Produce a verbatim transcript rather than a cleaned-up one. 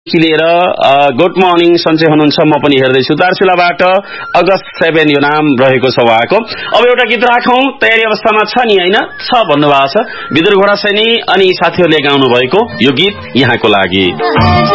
लिएर good morning सन्चै हुनुहुन्छ। म पनि हेर्दैछु दार्चुलाबाट अगस्त सेभेन यो नाम रहेको छ उहाँको। अब एउटा गीत राखौं, तयारी अवस्थामा छ नि हैन? छ भन्नुभएको छ। विदुर घोडा सैनी अनि साथीहरूले गाउनु भएको यो गीत यहाँको लागि।